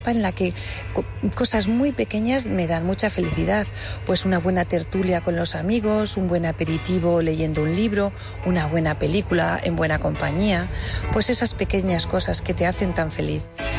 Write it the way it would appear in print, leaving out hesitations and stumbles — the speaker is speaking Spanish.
en la que cosas muy pequeñas me dan mucha felicidad, pues una buena tertulia con los amigos, un buen aperitivo leyendo un libro, una buena película en buena compañía, pues esas pequeñas cosas que te hacen tan feliz.